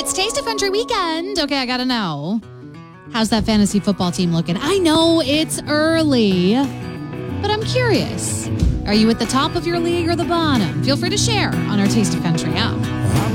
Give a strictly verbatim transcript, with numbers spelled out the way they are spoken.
It's Taste of Country weekend. Okay, I gotta know. How's that fantasy football team looking? I know it's early, but I'm curious. Are you at the top of your league or the bottom? Feel free to share on our Taste of Country app.